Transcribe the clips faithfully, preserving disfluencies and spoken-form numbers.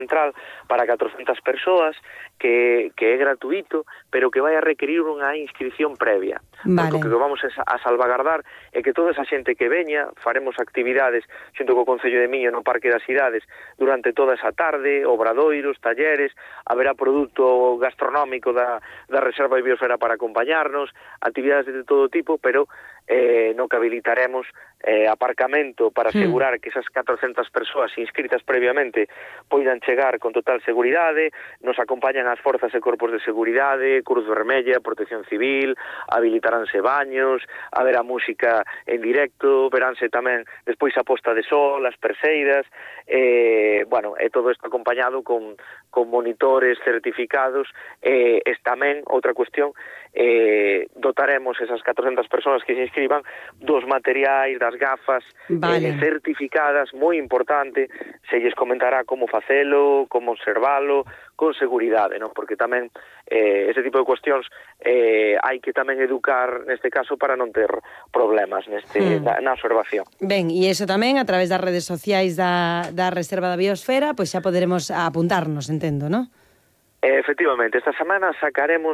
central para catrocentas persoas, que, que é gratuito, pero que vai a requerir unha inscripción previa. Vale. Porque o que vamos a salvagardar é que toda esa xente que veña, faremos actividades xunto co Concello de Miño no Parque das Cidades durante toda esa tarde, obradoiros, talleres, haberá produto gastronómico da, da Reserva de Biosfera para acompañarnos, actividades de todo tipo, pero eh, no que habilitaremos eh, aparcamento para asegurar que esas catrocentas persoas inscritas previamente poidan chegar con total seguridade. Nos acompañan as forzas e corpos de seguridade, Cruz Vermella, Protección Civil, habilitaránse baños, haberá música en directo, veránse tamén despois a posta de sol, as perseidas, eh, bueno, e todo isto acompañado con, con monitores certificados, e eh, tamén, outra cuestión, eh, dotaremos esas catrocentas persoas que se inscriban dos materiais, das gafas, vale. eh, certificadas, moi importante, se lles comentará como facelo, como observalo, con seguridade, non? Porque tamén eh, ese tipo de cuestións eh, hai que tamén educar neste caso para non ter problemas neste, hmm. na, na observación. Ben, e iso tamén a través das redes sociais da, da Reserva da Biosfera, pois xa poderemos apuntarnos, entendo, non? Eh, efectivamente, esta semana sacaremos,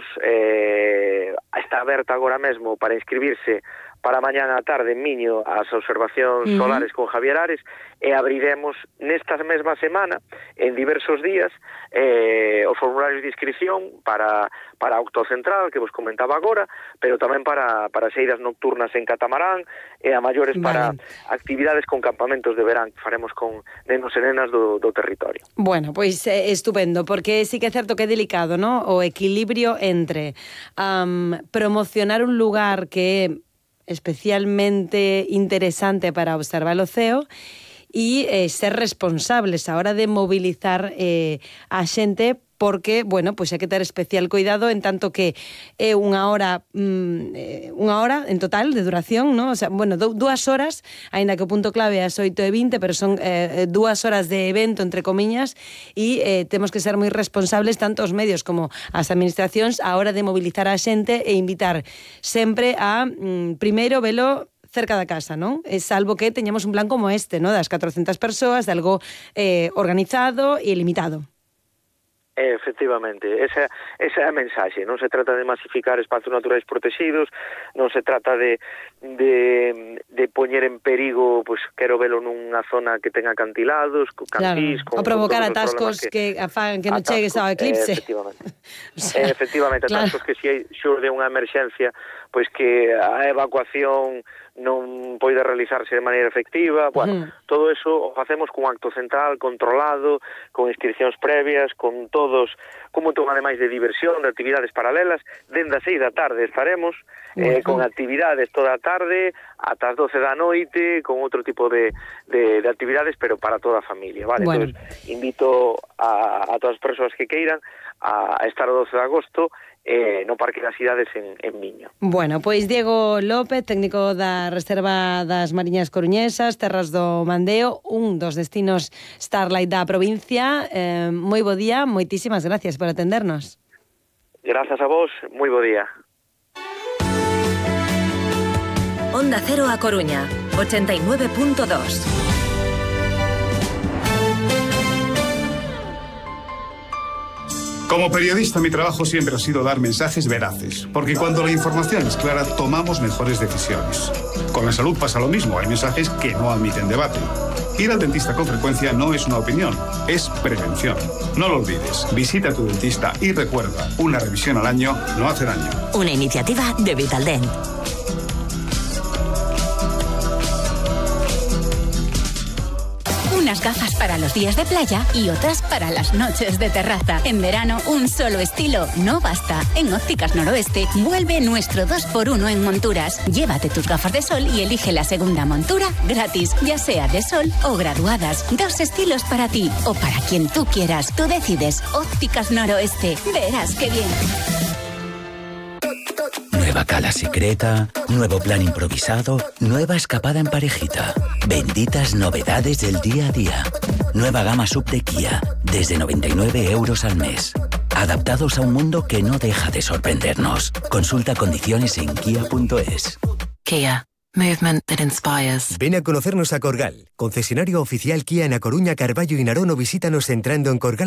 eh, está aberta agora mesmo para inscribirse para mañana a tarde en Miño as observacións uh-huh. solares con Javier Ares, e abriremos nesta mesma semana, en diversos días, eh, os formularios de inscripción para, para Octo Central, que vos comentaba agora, pero tamén para, para xeiras nocturnas en catamarán, e a maiores vale. Para actividades con campamentos de verán que faremos con nenos e nenas do, do territorio. Bueno, pois eh, estupendo, porque sí que é certo que é delicado, ¿no? O equilibrio entre um, promocionar un lugar que é especialmente interesante para observar o ceo e eh, ser responsables a hora de mobilizar eh, a xente, porque, bueno, pois hai que ter especial cuidado en tanto que é unha hora mm, unha hora en total de duración, ¿no? O sea, bueno, dúas horas, aínda que o punto clave é as oito e vinte, pero son eh, dúas horas de evento, entre comiñas, e eh, temos que ser moi responsables, tanto os medios como as administracións, a hora de mobilizar a xente e invitar sempre a, mm, primeiro, velo cerca da casa, non? É salvo que teñamos un plan como este, ¿no? Das catrocentas persoas, de algo eh, organizado e limitado. Efectivamente, esa, esa é a mensaxe. Non se trata de masificar espazos naturais protegidos, non se trata de, de, de poñer en perigo, pues, quero velo nunha zona que tenga acantilados, cantís, claro. Con, o provocar con atascos que, que afagan que non chegues ao eclipse. Eh, efectivamente, o sea, eh, efectivamente atascos claro. Que se si xurde unha emerxencia, pois pues que a evacuación non poida realizarse de maneira efectiva. Bueno, uh-huh. todo eso o facemos cun acto central controlado, con inscripcións previas, con todos, como un ademais de diversión, de actividades paralelas. Dende as seis da tarde estaremos, uh-huh. eh, con actividades toda a tarde, ata as doce da noite, con outro tipo de, de, de actividades, pero para toda a familia, vale? Bueno. Entonces, invito a, a todas as persoas que queiran a, a estar o doce de agosto Eh, no Parque das Cidades en, en Miño. Bueno, pois Diego López, técnico da Reserva das Mariñas Coruñesas, Terras do Mandeo, un dos destinos Starlight da provincia. Eh, moi bo día, moitísimas gracias por atendernos. Grazas a vos, moi bo día. Onda Cero a Coruña, ochenta y nueve punto dos. Como periodista, mi trabajo siempre ha sido dar mensajes veraces, porque cuando la información es clara, tomamos mejores decisiones. Con la salud pasa lo mismo, hay mensajes que no admiten debate. Ir al dentista con frecuencia no es una opinión, es prevención. No lo olvides, visita a tu dentista y recuerda, una revisión al año no hace daño. Una iniciativa de Vitaldent. Unas gafas para los días de playa y otras para las noches de terraza. En verano, un solo estilo no basta. En Ópticas Noroeste, vuelve nuestro dos por uno en monturas. Llévate tus gafas de sol y elige la segunda montura gratis, ya sea de sol o graduadas. Dos estilos para ti o para quien tú quieras. Tú decides. Ópticas Noroeste. Verás qué bien. Nueva cala secreta, nuevo plan improvisado, nueva escapada en parejita. Benditas novedades del día a día. Nueva gama sub de Kia, desde noventa y nueve euros al mes. Adaptados a un mundo que no deja de sorprendernos. Consulta condiciones en kia punto es. Kia. Movement that inspires. Ven a conocernos a Corgal, concesionario oficial Kia en A Coruña, Carballo y Narón, o visítanos entrando en corgal.